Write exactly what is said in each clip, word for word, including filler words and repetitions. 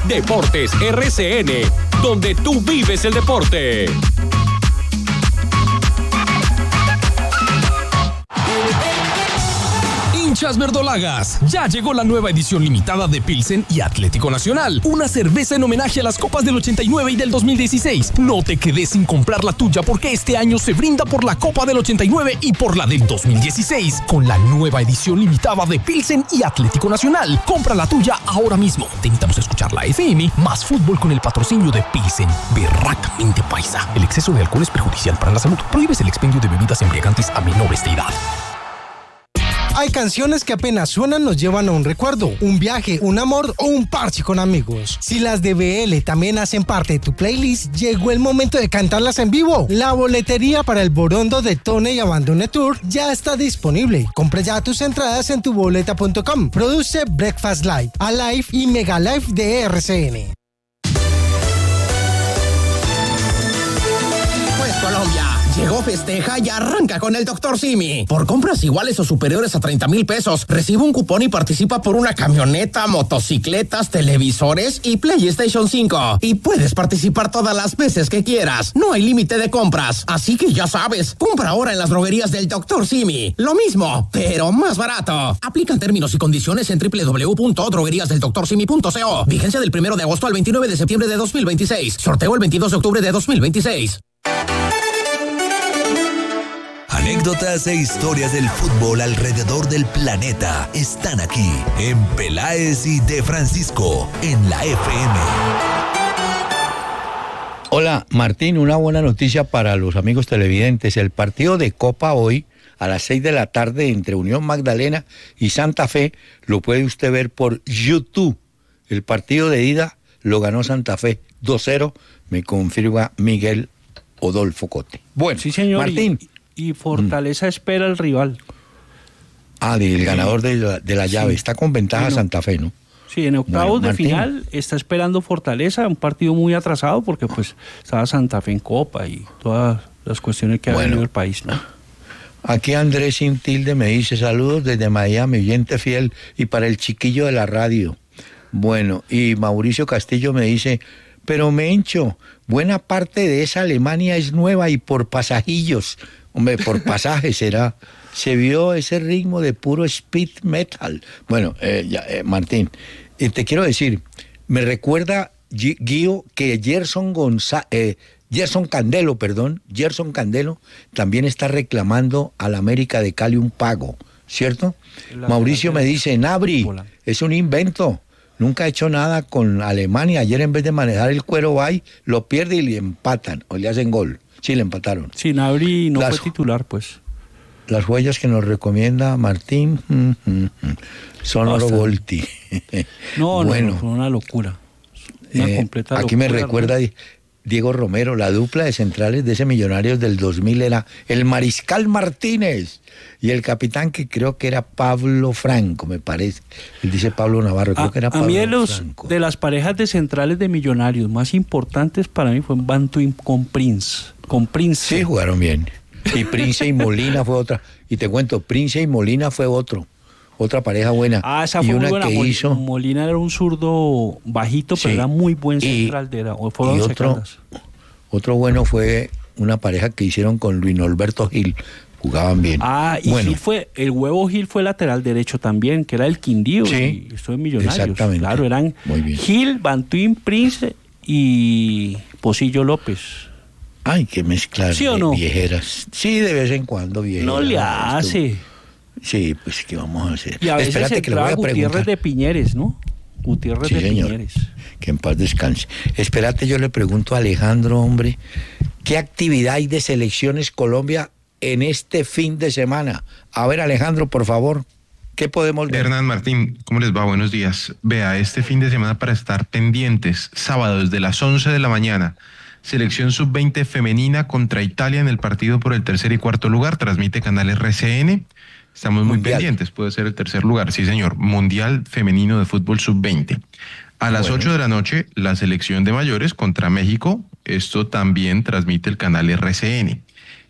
Deportes R C N, donde tú vives el deporte. Hinchas verdolagas, ya llegó la nueva edición limitada de Pilsen y Atlético Nacional, una cerveza en homenaje a las copas del ochenta y nueve y del dos mil dieciséis. No te quedes sin comprar la tuya porque este año se brinda por la copa del ochenta y nueve y por la del dos mil dieciséis, con la nueva edición limitada de Pilsen y Atlético Nacional. Compra la tuya ahora mismo. Te invitamos a escuchar la F M más fútbol con el patrocinio de Pilsen. Berracamente paisa. El exceso de alcohol es perjudicial para la salud. Prohíbes el expendio de bebidas embriagantes a menores de edad. Hay canciones que apenas suenan nos llevan a un recuerdo, un viaje, un amor o un parche con amigos. Si las de B L también hacen parte de tu playlist, llegó el momento de cantarlas en vivo. La boletería para el Borondo de Tone y Abandone Tour ya está disponible. Compra ya tus entradas en tu boleta punto com. Produce Breakfast Live, Alive y Mega Live de R C N. Pues Colombia, llegó Festeja y arranca con el doctor Simi. Por compras iguales o superiores a treinta mil pesos, recibe un cupón y participa por una camioneta, motocicletas, televisores y PlayStation cinco. Y puedes participar todas las veces que quieras. No hay límite de compras. Así que ya sabes, compra ahora en las droguerías del doctor Simi. Lo mismo, pero más barato. Aplican términos y condiciones en doble u doble u doble u punto droguerías del doctor simi punto co. Vigencia del primero de agosto al veintinueve de septiembre de dos mil veintiséis. Sorteo el veintidós de octubre de dos mil veintiséis. Anécdotas e historias del fútbol alrededor del planeta están aquí en Peláez y de Francisco en la F M. Hola, Martín, una buena noticia para los amigos televidentes. El partido de Copa hoy a las seis de la tarde entre Unión Magdalena y Santa Fe lo puede usted ver por YouTube. El partido de ida lo ganó Santa Fe dos cero, me confirma Miguel Odolfo Cote. Bueno, sí, señor, Martín. Y, y Fortaleza mm. espera al rival. Ah, del sí. ganador de la, de la llave. Sí. Está con ventaja bueno, Santa Fe, ¿no? Sí, en octavos bueno, de final está esperando Fortaleza, un partido muy atrasado porque pues estaba Santa Fe en Copa y todas las cuestiones que ha bueno, venido el país, ¿no? Aquí Andrés Sin Tilde me dice saludos desde Miami, oyente fiel y para el chiquillo de la radio. Bueno, y Mauricio Castillo me dice, pero Mencho, buena parte de esa Alemania es nueva y por pasajillos. Hombre, por pasaje será. Se vio ese ritmo de puro speed metal. Bueno, eh, ya, eh, Martín, eh, te quiero decir, me recuerda, Guío, que Gerson González, eh, Gerson Candelo, perdón, Gerson Candelo también está reclamando al América de Cali un pago, ¿cierto? La Mauricio me dice, Nabri, es un invento. Nunca ha hecho nada con Alemania. Ayer en vez de manejar el cuero va lo pierde y le empatan, o le hacen gol. Sí, le empataron. Sí, Nabri no las, fue titular, pues. Las huellas que nos recomienda Martín mm, mm, son oro volti. No, bueno, no, fue una locura. Una eh, completa aquí locura. Me recuerda ¿no? Diego Romero, la dupla de centrales de ese Millonarios del dos mil era el Mariscal Martínez y el capitán que creo que era Pablo Franco, me parece. Él dice Pablo Navarro, creo a, que era a Pablo mí de los, Franco. De las parejas de centrales de Millonarios más importantes para mí fue Bantuin con Prince. Con Prince. Sí, jugaron bien. Y Prince y Molina fue otra. Y te cuento, Prince y Molina fue otro. Otra pareja buena. Ah, esa y fue una muy buena. que Mol- hizo... Molina era un zurdo bajito, pero sí. Era muy buen central. Y, de la, fueron y otro, otro bueno fue una pareja que hicieron con Luis Norberto Gil. Jugaban bien. Ah, y bueno. Gil fue, el huevo Gil fue lateral derecho también, que era el Quindío. Sí, y estuvo en Millonarios. Exactamente. Claro, eran muy bien. Gil, Bantuin, Prince y Pocillo López. Ay, qué mezclar ¿Sí o no? viejeras. Sí, de vez en cuando viejeras. No le hace. Esto... Sí, pues, ¿qué vamos a hacer? Y a veces Espérate que le voy a Gutiérrez preguntar. de Piñeres, ¿no? Gutiérrez sí, de señor. Piñeres. Que en paz descanse. Espérate, yo le pregunto a Alejandro, hombre, ¿qué actividad hay de Selecciones Colombia en este fin de semana? A ver, Alejandro, por favor, ¿qué podemos ver? Hernán Martín, ¿cómo les va? Buenos días. Vea, este fin de semana para estar pendientes, sábado desde las once de la mañana, Selección sub veinte femenina contra Italia en el partido por el tercer y cuarto lugar, transmite Canal R C N. Estamos muy Mundial. pendientes, puede ser el tercer lugar, sí señor, Mundial Femenino de Fútbol sub veinte. A las bueno. ocho de la noche, la selección de mayores contra México, esto también transmite el canal R C N.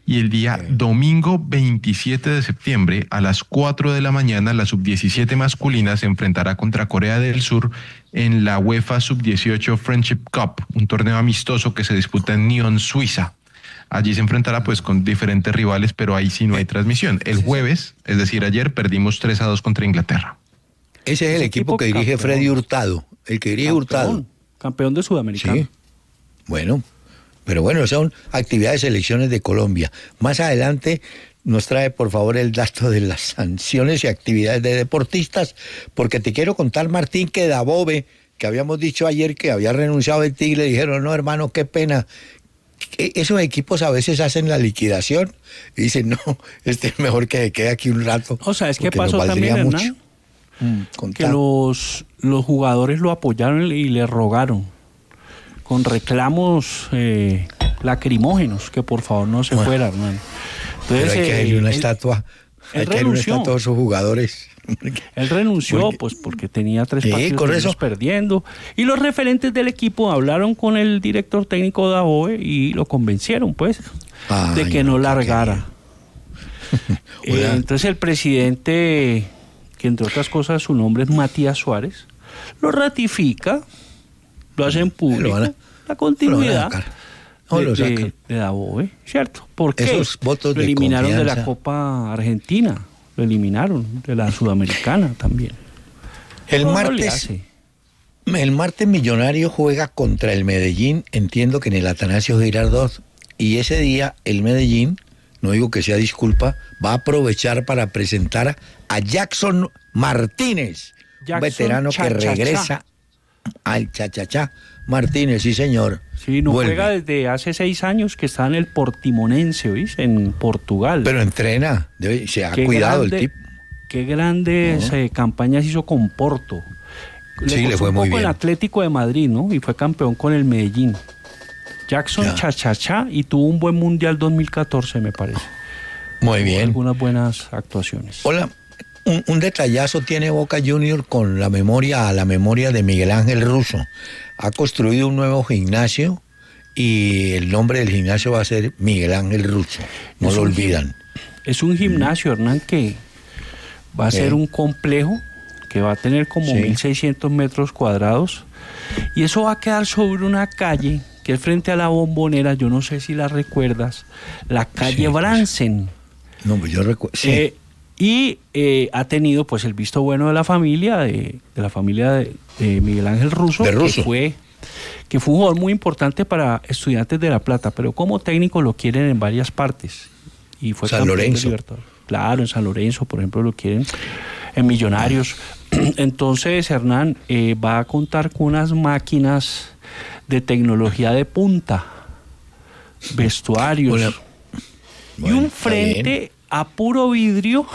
Y el día domingo veintisiete de septiembre a las cuatro de la mañana la sub diecisiete masculina se enfrentará contra Corea del Sur en la UEFA sub dieciocho Friendship Cup, un torneo amistoso que se disputa en Nyon, Suiza. Allí se enfrentará pues con diferentes rivales, pero ahí sí no hay transmisión. El jueves, es decir, ayer perdimos tres a dos contra Inglaterra. Ese es el equipo, equipo que dirige campeón. Freddy Hurtado, el que dirige campeón, Hurtado. Campeón de Sudamericano. Sí, bueno. Pero bueno, son actividades de selecciones de Colombia. Más adelante nos trae, por favor, el dato de las sanciones y actividades de deportistas, porque te quiero contar, Martín, que Dabove, que habíamos dicho ayer que había renunciado el Tigre, dijeron, no, hermano, qué pena. Esos equipos a veces hacen la liquidación y dicen, no, este es mejor que se quede aquí un rato. O sea, es que pasó también, Hernán, mm, que los, los jugadores lo apoyaron y le rogaron, con reclamos eh, lacrimógenos, que por favor no se bueno, fuera, hermano. Entonces, pero hay que darle una él, estatua, hay él que darle una estatua a esos jugadores. Él renunció, porque, pues porque tenía tres partidos perdiendo. Y los referentes del equipo hablaron con el director técnico de Dabove y lo convencieron, pues, ay, de que no largara. eh, entonces el presidente, que entre otras cosas su nombre es Matías Suárez, lo ratifica, lo hacen público, a, la continuidad no, de, de, de Dabove, ¿cierto? Porque esos votos lo de eliminaron confianza. De la Copa Argentina, lo eliminaron de la Sudamericana también. El no, martes, no el martes Millonario juega contra el Medellín, entiendo que en el Atanasio Girardot, y ese día el Medellín, no digo que sea disculpa, va a aprovechar para presentar a Jackson Martínez, Jackson, un veterano cha, que regresa cha, cha. al cha-cha-cha. Martínez, sí señor. Sí, no Vuelve. juega desde hace seis años que está en el Portimonense, ¿oís? En Portugal. Pero entrena, debe, se ha qué cuidado grande, el tipo. Qué grandes uh-huh. eh, campañas hizo con Porto. Le sí, le fue muy bien. El Atlético de Madrid, ¿no? Y fue campeón con el Medellín. Jackson ya. cha-cha-cha y tuvo un buen Mundial dos mil catorce, me parece. Muy tuvo bien. Algunas buenas actuaciones. Hola. Un, un detallazo tiene Boca Junior con la memoria, a la memoria de Miguel Ángel Russo. Ha construido un nuevo gimnasio y el nombre del gimnasio va a ser Miguel Ángel Russo. No es lo olvidan. Es un gimnasio, Hernán, que va a ser eh. un complejo que va a tener como sí. mil seiscientos metros cuadrados y eso va a quedar sobre una calle que es frente a la Bombonera, yo no sé si la recuerdas, la calle sí, Bransen. Pues, no, pues yo recuerdo, sí. Eh, Y eh, ha tenido pues el visto bueno de la familia, de, de la familia de, de Miguel Ángel Russo, de Russo. que fue que fue un jugador muy importante para Estudiantes de La Plata, pero como técnico lo quieren en varias partes. Y fue San Lorenzo. Claro, en San Lorenzo, por ejemplo, lo quieren en Millonarios. Entonces, Hernán eh, va a contar con unas máquinas de tecnología de punta, vestuarios, bueno, y bueno, un frente a puro vidrio,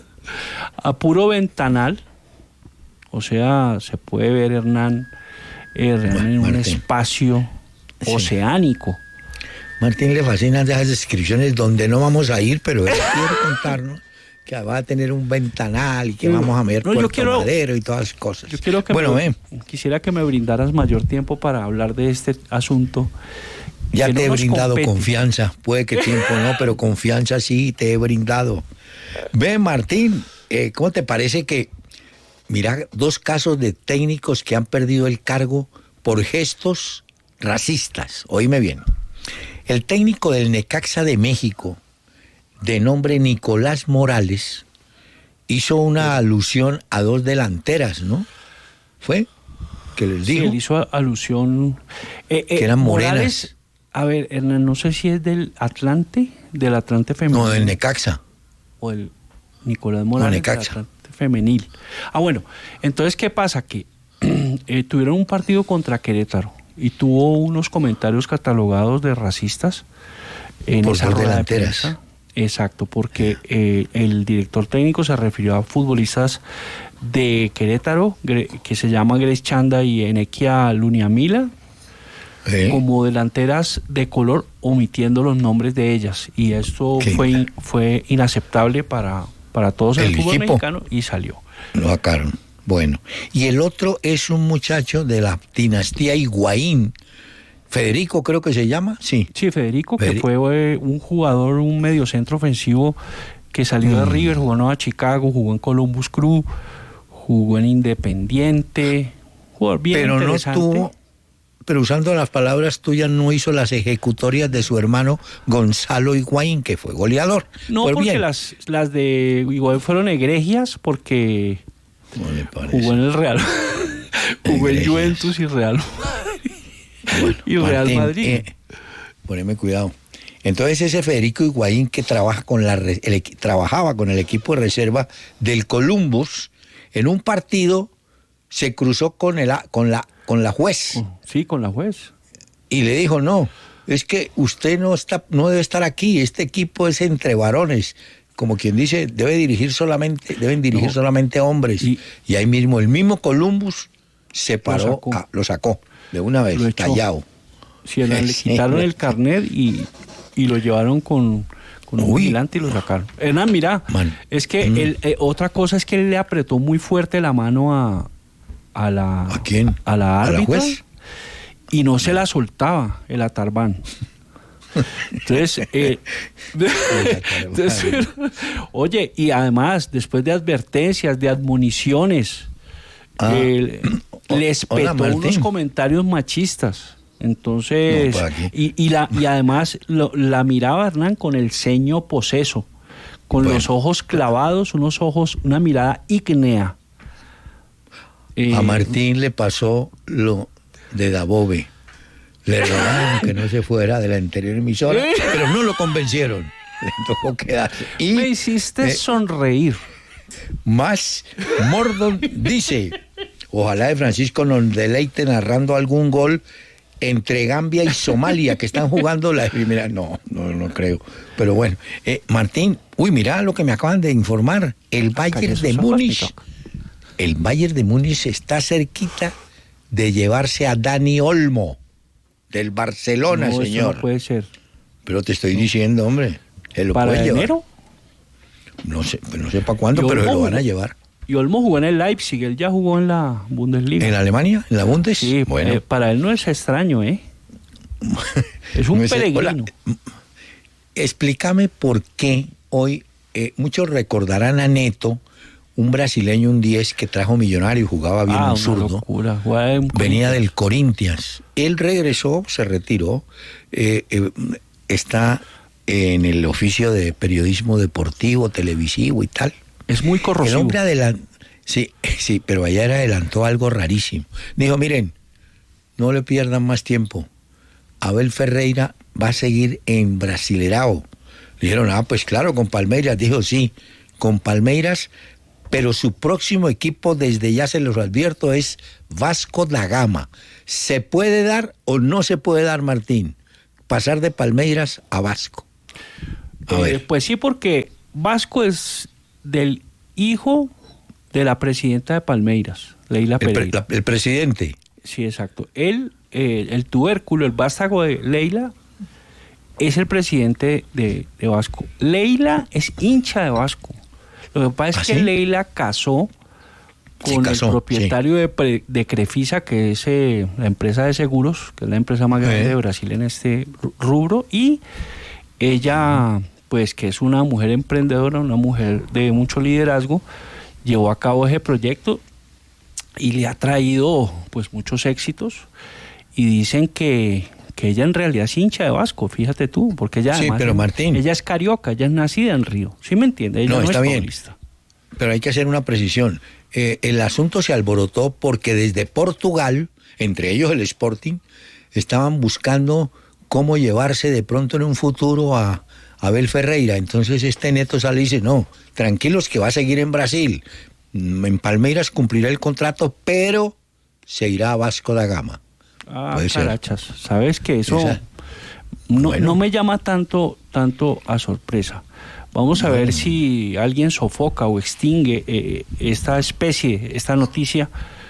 a puro ventanal, o sea, se puede ver, Hernán, eh, bueno, en un Martín. espacio sí. oceánico. Martín le fascinan esas descripciones donde no vamos a ir, pero él quiere contarnos que va a tener un ventanal y que no, vamos a ver no, Puerto quiero, Madero y todas esas cosas. Yo quiero que bueno, me, eh. quisiera que me brindaras mayor tiempo para hablar de este asunto. Ya te no he brindado compete. confianza, puede que tiempo no, pero confianza sí te he brindado. Ve, Martín, eh, ¿cómo te parece que, mira, dos casos de técnicos que han perdido el cargo por gestos racistas? Oíme bien. El técnico del Necaxa de México, de nombre Nicolás Morales, hizo una alusión a dos delanteras, ¿no? ¿Fue? ¿Que les dijo? Sí, él hizo alusión... Eh, eh, que eran morenas. Morales, a ver, Hernán, no sé si es del Atlante, del Atlante femenil. No, del Necaxa. O el Nicolás Morales no, Necaxa. del Atlante femenil. Ah, bueno, entonces, ¿qué pasa? Que eh, tuvieron un partido contra Querétaro y tuvo unos comentarios catalogados de racistas en por esa dos rueda delanteras. De prensa. Exacto, porque eh, el director técnico se refirió a futbolistas de Querétaro, que se llama Grace Chanda y Enequia Luniamila, ¿Eh? como delanteras de color, omitiendo los nombres de ellas. Y esto fue, fue inaceptable para, para todos en el, el fútbol equipo mexicano y salió. Lo sacaron. Bueno, y el otro es un muchacho de la dinastía Higuaín, Federico creo que se llama, sí. Sí, Federico, Federico. que fue eh, un jugador, un mediocentro ofensivo que salió mm. de River, jugó en Nueva Chicago, jugó en Columbus Crew, jugó en Independiente, jugador bien pero interesante. No tuvo, pero usando las palabras tuyas, no hizo las ejecutorias de su hermano Gonzalo Higuaín, que fue goleador. No, pues porque bien. las, las de Higuaín fueron egregias, porque jugó en el Real, jugó en Juventus y Real bueno, y Real Martín, Madrid. Eh, poneme cuidado. Entonces ese Federico Higuaín que trabaja con la, el, trabajaba con el equipo de reserva del Columbus, en un partido se cruzó con, el, con, la, con la juez. Sí, con la juez. Y le dijo, no, es que usted no, está, no debe estar aquí, este equipo es entre varones. Como quien dice, debe dirigir solamente, deben dirigir no. solamente hombres. Y, y ahí mismo, el mismo Columbus se paró, lo sacó, a, lo sacó de una vez, tallado. Sí, le quitaron el carnet y, y lo llevaron con, con un vigilante y lo sacaron. Hernán, mira, Man. es que mm. él, eh, otra cosa es que él le apretó muy fuerte la mano a, a la ¿A quién? A la árbitra. ¿A la juez? Y no se la soltaba el Atarbán. Entonces, eh, entonces, oye, y además, después de advertencias, de admoniciones, ah. eh, les petó Hola, unos comentarios machistas. Entonces, no, y, y, la, y además lo, la miraba Hernán con el ceño poseso, con bueno. los ojos clavados, unos ojos, una mirada ígnea. Eh, a Martín le pasó lo de Dabove. Le rogaron que no se fuera de la anterior emisora, pero no lo convencieron. Le tocó quedarse. Y, me hiciste eh, sonreír. Más Mordon dice, ojalá de Francisco nos deleite narrando algún gol entre Gambia y Somalia, que están jugando la primera. No, no, no creo. Pero bueno, eh, Martín, uy, mira lo que me acaban de informar. El Bayern de Múnich, el Bayern de Múnich está cerquita de llevarse a Dani Olmo. Del Barcelona, no, señor. Eso no puede ser. Pero te estoy diciendo, hombre. ¿Se lo ¿Para puede enero? Llevar? No sé, no sé para cuándo, pero se lo van a llevar. Y Olmo jugó en el Leipzig, él ya jugó en la Bundesliga. ¿En Alemania? ¿En la Bundes? Sí, bueno. Eh, para él no es extraño, ¿eh? Es un no peregrino. Hola, explícame por qué hoy, eh, muchos recordarán a Neto, un brasileño, un diez que trajo Millonario y jugaba bien, ah, un zurdo. Locura. Venía del Corinthians. Él regresó, se retiró, eh, eh, está en el oficio de periodismo deportivo, televisivo y tal. Es muy corrosivo. El hombre adelantó, sí, sí, pero ayer adelantó algo rarísimo. Dijo, miren, no le pierdan más tiempo. Abel Ferreira va a seguir en Brasilerao. Dijeron, ah, pues claro, con Palmeiras. Dijo, sí, con Palmeiras, pero su próximo equipo, desde ya se los advierto, es Vasco da Gama. ¿Se puede dar o no se puede dar, Martín? Pasar de Palmeiras a Vasco. A eh, ver. Pues sí, porque Vasco es del hijo de la presidenta de Palmeiras, Leila el, Pereira. pre, la, el presidente. Sí, exacto. Él, eh, el tubérculo, el vástago de Leila, es el presidente de, de Vasco. Leila es hincha de Vasco. Lo que pasa es ¿Ah, que sí? Leila casó con sí, casó, el propietario sí. de, Pre, de Crefisa, que es eh, la empresa de seguros, que es la empresa más grande eh. de Brasil en este rubro, y ella, pues que es una mujer emprendedora, una mujer de mucho liderazgo, llevó a cabo ese proyecto y le ha traído pues muchos éxitos, y dicen que, que ella en realidad es hincha de Vasco, fíjate tú, porque ella sí, además, pero Martín, ella es carioca, ella es nacida en Río, ¿sí me entiende? Ella no, no está es bien, paulista. Pero hay que hacer una precisión. Eh, el asunto se alborotó porque desde Portugal, entre ellos el Sporting, estaban buscando cómo llevarse de pronto en un futuro a Abel Ferreira. Entonces este Neto sale y dice, no, tranquilos que va a seguir en Brasil. En Palmeiras cumplirá el contrato, pero se irá a Vasco da Gama. Ah, carachas, sabes que eso Esa, no, bueno. no me llama tanto, tanto a sorpresa. Vamos a bueno. ver si alguien sofoca o extingue eh, esta especie, esta noticia,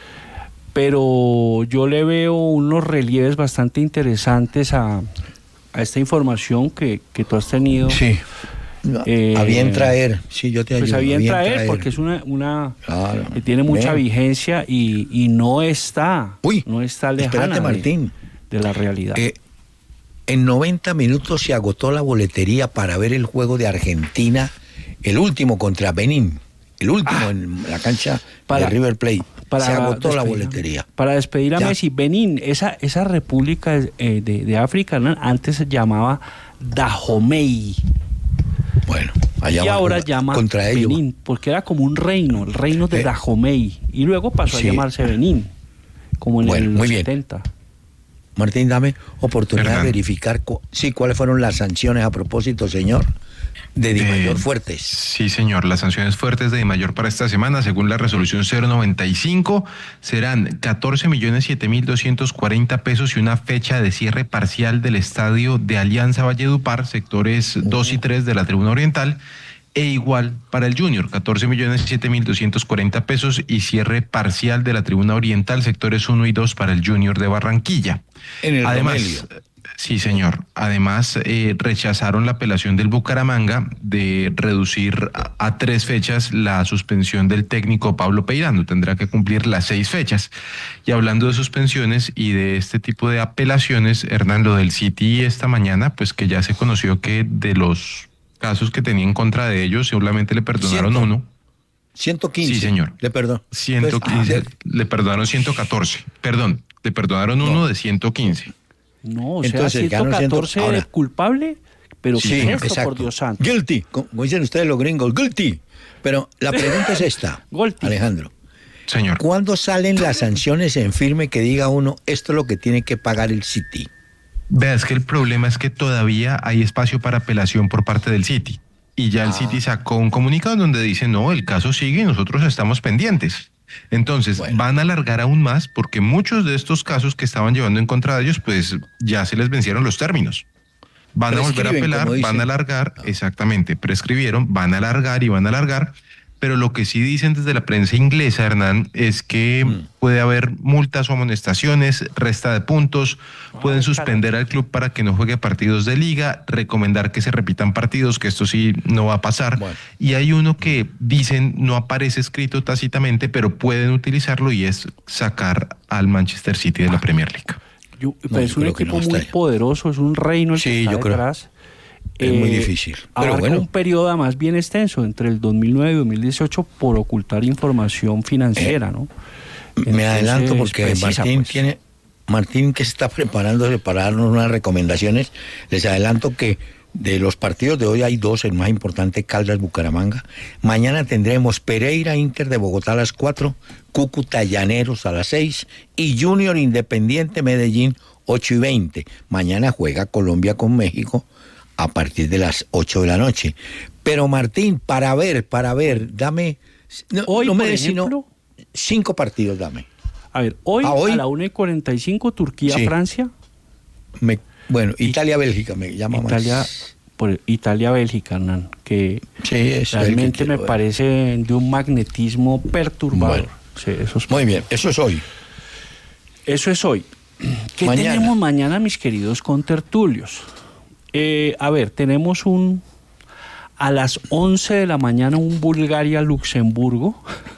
pero yo le veo unos relieves bastante interesantes a, a esta información que, que tú has tenido. Sí. Eh, a bien traer, sí, yo te ayudo. Pues a bien, a bien traer, traer, porque es una, una claro. que tiene mucha Ven. vigencia y, y no está, Uy, no está lejana. Espérate, Martín. de la realidad. Eh, en noventa minutos se agotó la boletería para ver el juego de Argentina, el último contra Benín, el último ah, en la cancha para, de River Plate. Para se agotó la boletería. Para despedir a ya. Messi, Benín, esa, esa república eh, de, de África, ¿no? Antes se llamaba Dahomey. Bueno, allá y va, ahora llama contra Benín, ello. porque era como un reino, el reino de eh, Dahomey, y luego pasó sí. a llamarse Benín, como en bueno, el muy setenta. Bien. Martín, dame oportunidad ¿verdad? de verificar cu sí, cuáles fueron las sanciones a propósito, señor, de Dimayor fuertes. Sí, señor, las sanciones fuertes de Dimayor para esta semana, según la resolución cero noventa y cinco, serán catorce millones siete mil doscientos cuarenta pesos y una fecha de cierre parcial del estadio de Alianza Valledupar, sectores dos uh-huh. y tres de la Tribuna Oriental, e igual para el Junior, catorce millones siete mil doscientos cuarenta pesos y cierre parcial de la Tribuna Oriental, sectores uno y dos para el Junior de Barranquilla. En el Además, Romelio. Sí, señor. Además, eh, rechazaron la apelación del Bucaramanga de reducir a, a tres fechas la suspensión del técnico Pablo Peirano. Tendrá que cumplir las seis fechas. Y hablando de suspensiones y de este tipo de apelaciones, Hernán, lo del City esta mañana, pues que ya se conoció que de los casos que tenía en contra de ellos, solamente le perdonaron Ciento, uno. ciento quince. Sí, señor. Le perdón. ciento quince. Pues, ah, le perdonaron ciento catorce. Perdón, le perdonaron no. uno de ciento quince. No, o sea, ciento catorce ahora, culpable, pero sí, esto, por Dios santo. Guilty, como dicen ustedes los gringos, guilty. Pero la pregunta es esta, Alejandro. Señor. ¿Cuándo salen las sanciones en firme que diga uno, esto es lo que tiene que pagar el City? Vea, es que el problema es que todavía hay espacio para apelación por parte del City. Y ya el ah. City sacó un comunicado donde dice, no, el caso sigue y nosotros estamos pendientes. Entonces, bueno. van a alargar aún más porque muchos de estos casos que estaban llevando en contra de ellos, pues ya se les vencieron los términos. Van a volver a apelar, van a alargar, no. exactamente, prescribieron, van a alargar y van a alargar, pero lo que sí dicen desde la prensa inglesa, Hernán, es que mm. puede haber multas o amonestaciones, resta de puntos, oh, pueden suspender al club para que no juegue partidos de liga, recomendar que se repitan partidos, que esto sí no va a pasar. Bueno. Y hay uno que dicen no aparece escrito tácitamente, pero pueden utilizarlo y es sacar al Manchester City de la Premier League. Yo, no, es un equipo no muy poderoso, es un reino el sí, que está yo detrás. Creo. Es eh, muy difícil. Pero bueno. un periodo más bien extenso, entre el dos mil nueve y dos mil dieciocho, por ocultar información financiera, ¿no? Entonces, me adelanto porque precisa, Martín pues. tiene, Martín que está preparándose para darnos unas recomendaciones, les adelanto que de los partidos de hoy hay dos, el más importante, Caldas Bucaramanga. Mañana tendremos Pereira Inter de Bogotá a las cuatro, Cúcuta Llaneros a las seis y Junior Independiente Medellín ocho y veinte. Mañana juega Colombia con México a partir de las ocho de la noche. Pero Martín, para ver, para ver, dame, no, hoy, no me des sino cinco partidos, dame. A ver, hoy, a, hoy, a la una y cuarenta y cinco, Turquía-Francia. Sí. Bueno, Italia-Bélgica me llama Italia, más. Por Italia-Bélgica, Hernán, que sí, es realmente que me ver. parece de un magnetismo perturbador. Bueno, sí, eso es muy bien, eso es hoy. Eso es hoy. ¿Qué mañana. tenemos mañana, mis queridos contertulios? Eh, a ver, tenemos un a las once de la mañana un Bulgaria-Luxemburgo.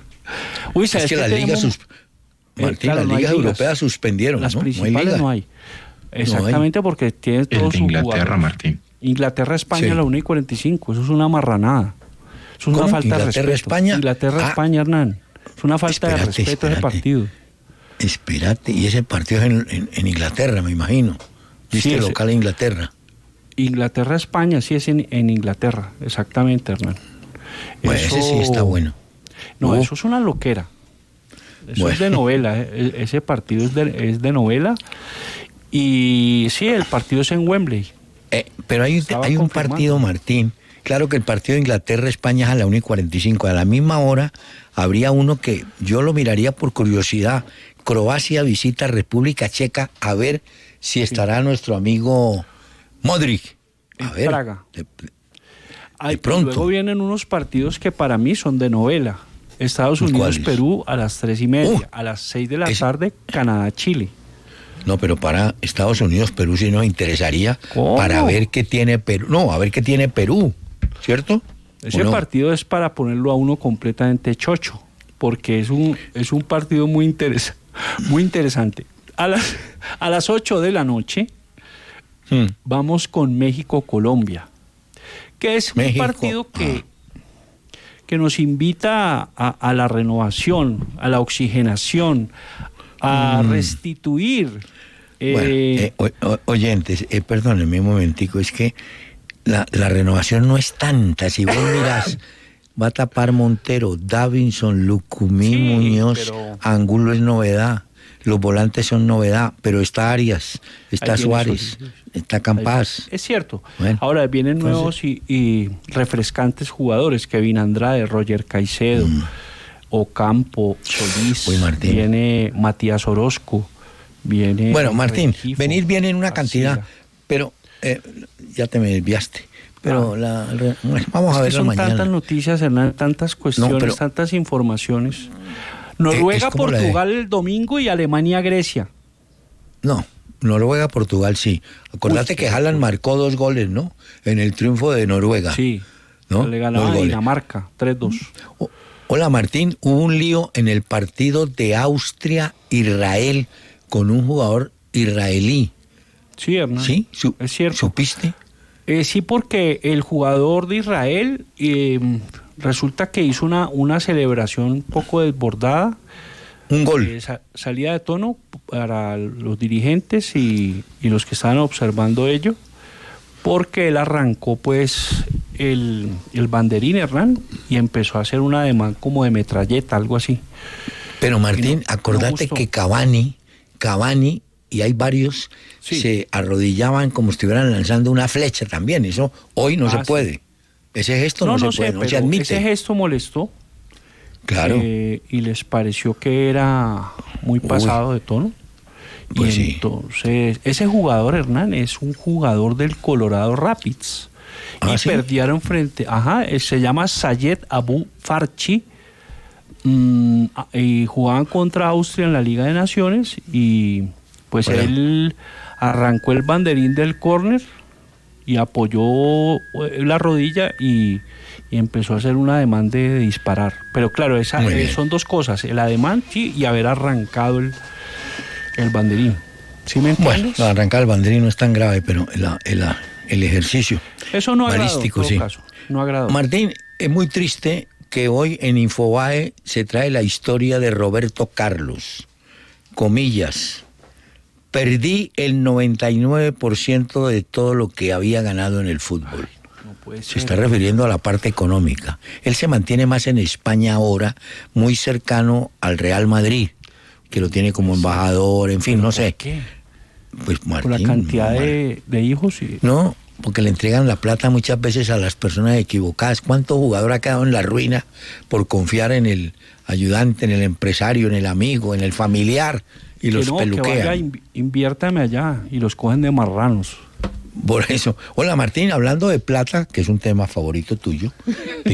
Uy, ¿sabes es que, que la tenemos? Liga sus... Martín, eh, claro, las no ligas europeas suspendieron, las ¿no? principales no hay, no hay. Exactamente, no hay. Porque tiene todo su Inglaterra, jugadores. Martín. Inglaterra-España sí. a la una y cuarenta y cinco, eso es una marranada. Eso es una falta de respeto. España? Inglaterra-España, ah, Hernán. Es una falta espérate, de respeto espérate. ese partido. Espérate, y ese partido es en, en, en Inglaterra, me imagino. Viste sí, local en Inglaterra. Inglaterra-España, sí es en, en Inglaterra, exactamente, Hernán. Bueno, eso, ese sí está bueno. No, uh. eso es una loquera. Eso bueno. es de novela, eh. ese partido es de, es de novela. Y sí, el partido es en Wembley. Eh, pero hay, hay un partido, Martín. Claro que el partido de Inglaterra-España es a la una y cuarenta y cinco. A la misma hora habría uno que yo lo miraría por curiosidad. Croacia visita República Checa, a ver si estará sí. nuestro amigo Modric. A en ver, Praga. De, de Ay, pronto. Luego vienen unos partidos que para mí son de novela. Estados Unidos-Perú a las tres y media. Uh, a las seis de la es... tarde, Canadá-Chile. No, pero para Estados Unidos, Perú sí nos interesaría ¿Cómo? Para ver qué tiene Perú. No, a ver qué tiene Perú, ¿cierto? Ese no? partido es para ponerlo a uno completamente chocho, porque es un, es un partido muy, interes muy interesante. A las, a las ocho de la noche hmm. vamos con México-Colombia, que es México. un partido que, que nos invita a, a la renovación, a la oxigenación, a hmm. restituir. Bueno, eh, eh, o, oyentes, eh, perdónenme un momentico, es que la, la renovación no es tanta. Si vos mirás, va a tapar Montero, Davinson, Lucumí, sí, Muñoz, pero... Angulo es novedad, los volantes son novedad, pero está Arias, está Suárez, eso, está Campas. Es cierto. Bueno, ahora vienen entonces... nuevos y, y refrescantes jugadores, Kevin Andrade, Roger Caicedo, mm. Ocampo, Solís, Uy, viene Matías Orozco. Viene bueno, Martín, Regifo, venir viene en una cantidad, Arcila. pero eh, ya te me desviaste. Pero ah. la, la, vamos es a ver son mañana. Tantas noticias, Hernán, tantas cuestiones, no, pero, tantas informaciones. Noruega, Portugal de... el domingo y Alemania, Grecia. No, Noruega, Portugal sí. Acordate Uy, que Haaland marcó dos goles, ¿no? En el triunfo de Noruega. Sí, ¿no? Le ganaba a Dinamarca, tres dos. Oh, hola Martín, hubo un lío en el partido de Austria-Israel con un jugador israelí. Sí, Hernán. Sí, Su, es cierto. ¿Supiste? Eh, sí, porque el jugador de Israel eh, resulta que hizo una, una celebración un poco desbordada. Un gol. Eh, sa- salida de tono para los dirigentes y, y los que estaban observando ello, porque él arrancó pues el, el banderín, Hernán, y empezó a hacer un ademán como de metralleta, algo así. Pero Martín, no, acordate no que Cavani, Cavani, y hay varios, sí. se arrodillaban como si estuvieran lanzando una flecha también. Eso hoy no ah, se puede. Sí. Ese gesto no, no, no se puede, sé, no se admite. Ese gesto molestó. Claro. Eh, y les pareció que era muy pasado Uy. de tono. Pues y sí. entonces, ese jugador, Hernán, es un jugador del Colorado Rapids. ¿Ah, y sí? perdieron frente, ajá, se llama Sayed Abu Farchi. Mmm, y jugaban contra Austria en la Liga de Naciones y pues bueno. él arrancó el banderín del córner y apoyó la rodilla y, y empezó a hacer un ademán de, de disparar. Pero claro, esa, eh, son dos cosas, el ademán sí, y haber arrancado el, el banderín. ¿Sí me entiendes? Bueno, arrancar el banderín no es tan grave, pero el, el, el ejercicio eso no balístico, agradó, en todo sí. caso, no agradó. Martín, es muy triste que hoy en Infobae se trae la historia de Roberto Carlos. Comillas. Perdí el noventa y nueve por ciento de todo lo que había ganado en el fútbol. Ay, no puede ser. Se está refiriendo a la parte económica. Él se mantiene más en España ahora, muy cercano al Real Madrid, que lo tiene como embajador, en fin, no sé. ¿Por qué? Pues Martín, por la cantidad de, de hijos y... No, porque le entregan la plata muchas veces a las personas equivocadas. ¿Cuánto jugador ha quedado en la ruina por confiar en el ayudante, en el empresario, en el amigo, en el familiar y los no, peluquean? Que vaya, inviértame allá y los cogen de marranos. Por eso. Hola Martín, hablando de plata, que es un tema favorito tuyo.